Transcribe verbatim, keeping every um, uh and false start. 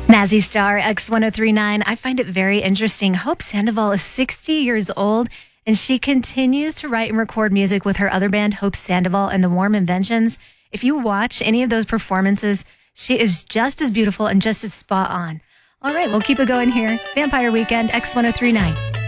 Mazzy Star, X ten thirty-nine. I find it very interesting. Hope Sandoval is sixty years old, and she continues to write and record music with her other band, Hope Sandoval and the Warm Inventions. If you watch any of those performances, she is just as beautiful and just as spot on. All right, we'll keep it going here. Vampire Weekend, X ten thirty-nine.